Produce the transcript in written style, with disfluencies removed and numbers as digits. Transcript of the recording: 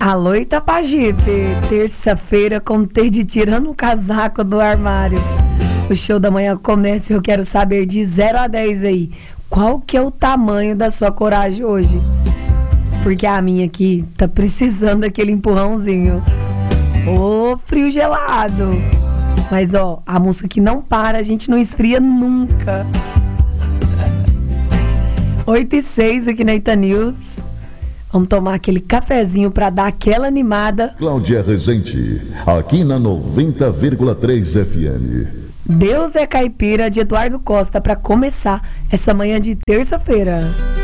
Alô, Itapajipe, terça-feira com T de tirando o casaco do armário. O show da manhã começa e eu quero saber de 0 a 10 aí, qual que é o tamanho da sua coragem hoje? Porque a minha aqui tá precisando daquele empurrãozinho. Ô, frio gelado. Mas ó, a música que não para, a gente não esfria nunca. 8h06 aqui na Ita News. Vamos tomar aquele cafezinho pra dar aquela animada. Cláudia Rezende, aqui na 90,3 FM. Deus é Caipira, de Eduardo Costa, pra começar essa manhã de terça-feira.